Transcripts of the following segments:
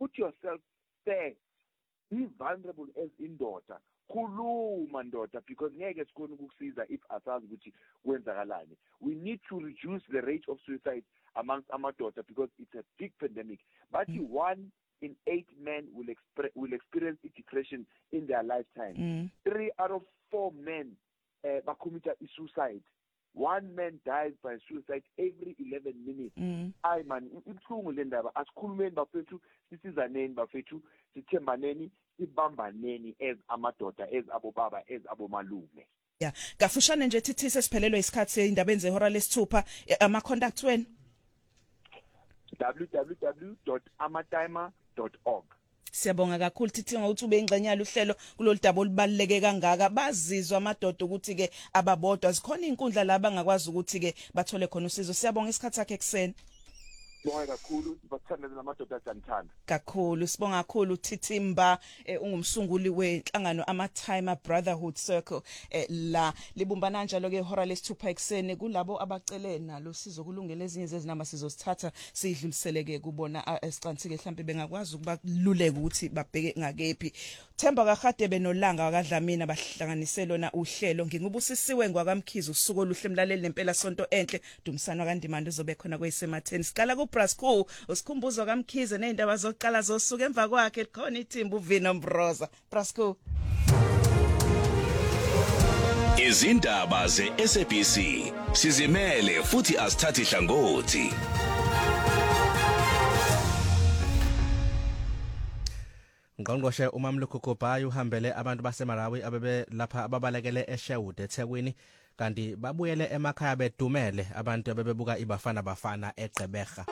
put yourself there. Be vulnerable as indoda. Khuluma ndoda, because ngeke sikhona ukukusiza if asazi ukuthi kwenzakalani. We need to reduce the rate of suicide amongst amadoda because it's a big pandemic. But 1 in 8 men will experience depression in their lifetime. 3 out of 4 men commit suicide. 1 man dies by suicide every 11 minutes. Ay man, ibhlungu le ndaba. Asikhulumeni bafethu, sisizaneni bafethu, sithembaneni, sibambaneni as amadoda, as abobaba, as abomalume. Yeah, kafushane nje thithi sesiphelelwe isikhathi seindaba ezehora lesithupha ama contact wenu www.amatimer.org. Siyabonga kakhulu thithi ngokuthi ube ingcenyalo uhlelo kulolu daba olubaluleke kangaka. Bazizwa amadoda ukuthi ke ababodwa zikhona inkundla la bangakwazi ukuthi ke bathole khona usizo. Siyabonga isikhathi sakhe ekseni. Sibonga kakhulu sibakuthandela namadoda asanithanda. Kakhulu sibonga kakhulu Thithimba ungumsunguli wenhlangano AmaTimer Brotherhood Circle la libumbana njalo ke ihora lesithupha ekseni kulabo abacele nalo sizo kulungele ezinye zezinamba sizosithatha sidluliseleke kubona esiqantsike mhlawumbe bengakwazi ukubaluleka ukuthi babheke ngakephi. Themba kaGade benolanga wakadlamini bahlanganisele lona uhlelo ngingubusisiwe ngwakamkhizi usuku oluhle mlaleli nempela sonto enhle Dumsana kaNdimande uzobe khona kwesematheni sikala ku Brasco usikhumbuzo kaMkhize neindaba zokuqala zosuku emva kwakhe khona ithimba uVino Mbroza Brasco. Izindaba zeSABC sizimele futhi asithathi hlangothi. Ngqongqoshe uMamluku Khubhayi uhambele abantu baseMarawi abebe lapha ababalekele eSherwood eThekwini kanti babuyele emakhaya bedumele abantu abebebuka iBafana eGqeberha.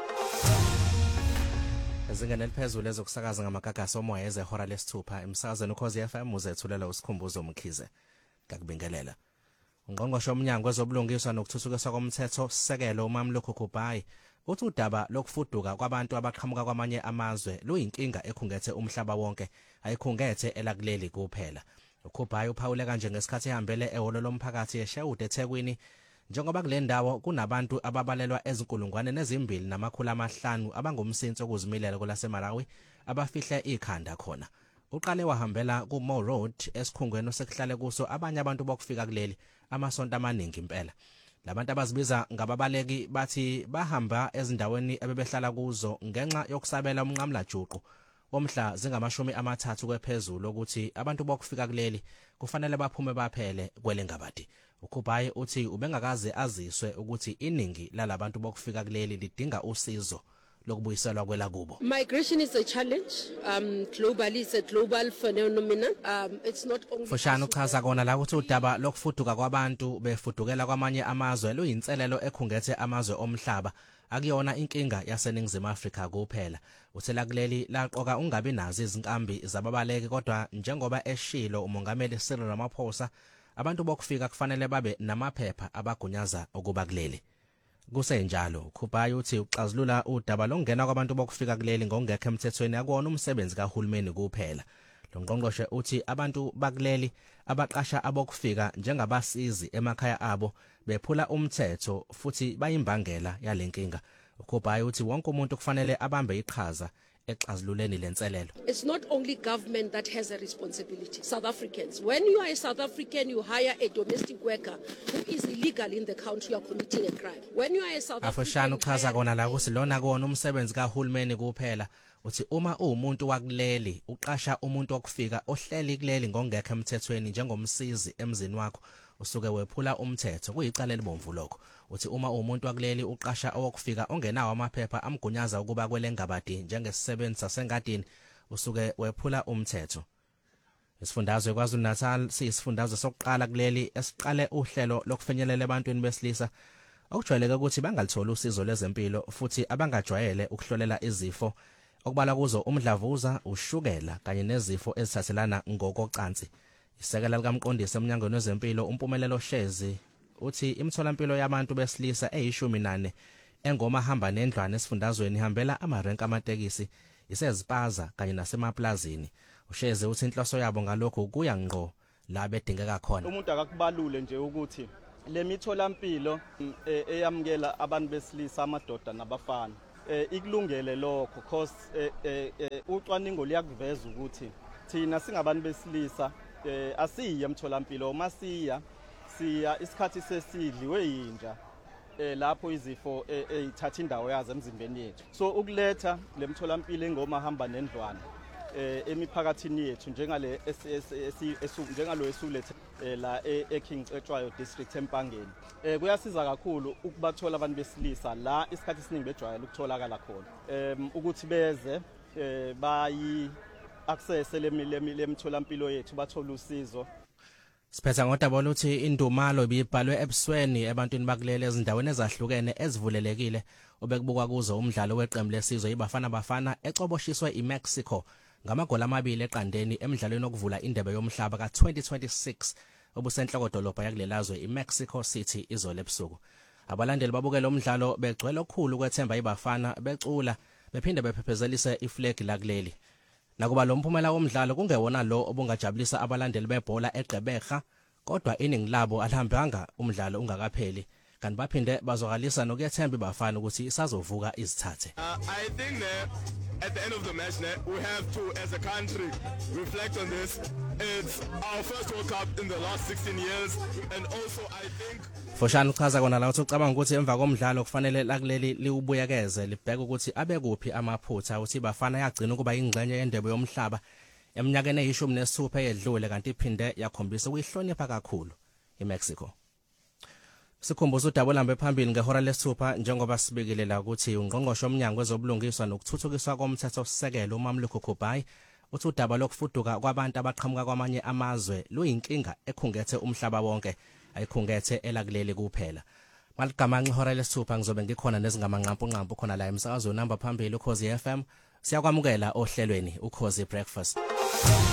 Ezingene liphezulu ezokusakaza ngamagagasi omoya ezehora lesithupha emsakazweni Ukhozi FM uzethulela usikhumbuzo Mkhize. Ngakubingelela. Ungqongqoshe omnyango wezobulungiswa nokuthuthukiswa komthetho sekelo uMamluku Khubhayi uthi udaba lokufuduka kwabantu abaqhamuka kwamanye amazwe luyinkinga ekhungethe umhlaba wonke ayikhungethe elakuleli kuphela. uKhubhayi uphawule kanje ngesikhathi ehambele ehholo lomphakathi eSherwood eThekwini njengoba kule ndawo kunabantu ababalelwa ezinkulungwane nezimbili namakhulu amahlanu abangumsinsi okuzimilela kwelaseMalawi abafihle ikhanda khona. Uqale wahambela kuMoore Road esikhungweni osekuhlale kuso abanye abantu bokufika kuleli amasonto amaningi impela. Labantu abazibiza ngababaleki bathi bahamba ezindaweni ebebehlala kuzo ngenxa yokusabela umnqamla juqu omhla zingamashumi amathathu kwephezulu ukuthi abantu bokufika kuleli kufanele baphume baphele kwelengabadi. uKhubhayi uthi ubengakaze aziswe ukuthi iningi lalabantu bokufika kuleli lidinga usizo lokubuyiselwa kwela kubo. Migration is a challenge. Globally, it's a global phenomenon. It's not only. Fushane uchaza kona la ukuthi udaba lokufuduka kwabantu befudukela kwamanye amazwe luyinselelo ekhungethe amazwe omhlaba. Akuyona inkinga yaseNingizimu Afrika kuphela. Uthela kuleli laqoka ungabi nazo izinkambi zababaleki kodwa njengoba eshilo umongameli Cyril Ramaphosa abantu bokufika kufanele babe namaphepha abagunyaza ukuba kuleli. Kusenjalo uKhubhayi uthi uxazulula udaba lokungena kwabantu bokufika kuleli ngongekho emthethweni akuwona umsebenzi kahulumeni kuphela. Lo ngqongqoshe uthi abantu bakuleli abaqasha abokufika njengabasizi emakhaya abo bephula umthetho futhi bayimbangela yalenkinga. uKhubhayi uthi wonke umuntu kufanele abambe iqhaza exazululeni lenselelo. It's not only government that has a responsibility. South Africans, when you are a South African, you hire a domestic worker who is illegal in the country, you are committing a crime. When you are a South African, uchaza kona la ukuthi lona kuona umsebenzi kahulumeni kuphela. Uthi uma umuntu wakuleli uqasha umuntu okufika ohleli kuleli ngongekho emthethweni njengomsizi emzini wakho usuke wephula umthetho kuyicala elibomvu lokho. Uthi uma umuntu wakuleli uqasha owokufika ongenawo amaphepha amgunyaza ukuba kwelengabadi njengesisebenzi sasengadini usuke wephula umthetho. Isifundazwe KwaZulu-Natal siyisifundazwe sokuqala kuleli esiqale uhlelo lokufinyelela ebantwini besilisa okujwayeleke ukuthi bangalithola usizo lwezempilo futhi abangajwayele ukuhlolela izifo okubala kuzo umdlavuza, ushukela kanye nezifo ezithathelana ngokocansi. Isekela likamqondisi emnyangweni wezempilo uMpumelelo Shezi uthi imitholampilo yabantu besilisa eyi14 engoma hamba nendlwane esifundazweni ihambela amarenki amatekisi isezipaza kanye nasemaplazini. uShezi uthi inhloso yabo ngalokho kuya ngqo la bedingeka khona. Umuntu akakubalule nje ukuthi le mitholampilo eyamukela abantu besilisa amadoda nabafana ikulungele lokho because ucwaningo liyakuveza ukuthi thina singabantu besilisa asiye emtholampilo masiya siya isikhathi sesidliwe yinja lapho izifo ezithatha indawo yazo emzimbeni yethu so ukuletha lemtholampilo engomahamba nendlwana emiphakathini yethu njengale njengalo esulethe la eKing Cetshwayo district eMpangeni kuyasiza kakhulu ukubathola abantu besilisa la isikhathi esiningi bejwayele ukutholakala khona ukuthi beze bayi access lemtholampilo yethu bathola usizo. Siphetha ngodaba oluthi indumalo ibibhalwe ebusweni ebantwini bakulele ezindaweni ezahlukene ezivulelekile obekubukwa kuzo umdlalo weqembu lesizwe iBafana Bafana ecoboshiswe iMexico ngamagoli 2 eqandeni emidlalweni okuvula indebe yomhlaba ka2026 obusenhloko dolobha yakulelazwe iMexico City izolo ebusuku. Abalandeli babukela umdlalo begcwele okukhulu kwethemba iBafana becula bephinde bephephezelise iflag lakuleli. Nakuba lo mphumela womdlalo kungewona lo obungajabulisa abalandeli bebhola eGqeberha kodwa iningi labo alihambanga umdlalo ungakapheli kanti baphinde bazokalisa nokuyethemba iBafana ukuthi isazovuka izithathe. I think that at the end of the match we have to as a country reflect on this. It's our first World Cup in the last 16 years and also I think Foshana uchaza kona la ucabanga ukuthi emva komdlalo kufanele lakuleli liubuyekeze libheke ukuthi abekuphi amaphutha uthi iBafana yagcina ukuba ingxenye yendebe yomhlaba eminyakeni eyishumi nesithupha eyedlule kanti iphinde yakhombisa ukuyihlonipha kakhulu iMexico. Sikhumbuza udaba olambe phambili ngehora lesithupha njengoba sibikile la ukuthi ungqongqoshe omnyango wezobulungiswa nokuthuthukiswa komthetho sisekelo uMamluku Kubai uthi udaba lokufuduka kwabantu abaqhamuka kwamanye amazwe luyinkinga ekhungethe umhlaba wonke ayikhungethe elakuleli kuphela. Maligamanxa ihora lesithupha ngizobe ngikhona nezingamanqampu khona la emsakazweni namba phambili uKhosi FM siyakwamukela ohlelweni uKhosi Breakfast.